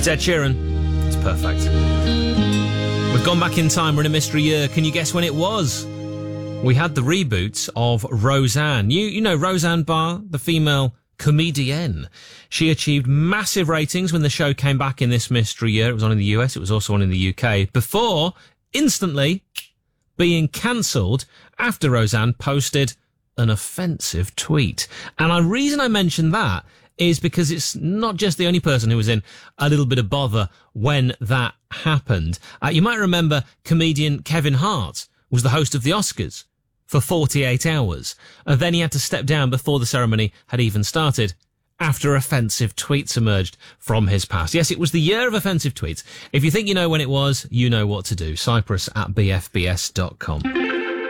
It's Ed Sheeran. It's perfect. We've gone back in time. We're in a mystery year. Can you guess when it was? We had the reboot of Roseanne. You know Roseanne Barr, the female comedienne. She achieved massive ratings when the show came back in this mystery year. It was on in the US. It was also on in the UK. Before instantly being cancelled after Roseanne posted an offensive tweet. And the reason I mention that is because it's not just the only person who was in a little bit of bother when that happened. You might remember comedian Kevin Hart was the host of the Oscars for 48 hours. And then he had to step down before the ceremony had even started after offensive tweets emerged from his past. Yes, it was the year of offensive tweets. If you think you know when it was, you know what to do. Cyprus@bfbs.com.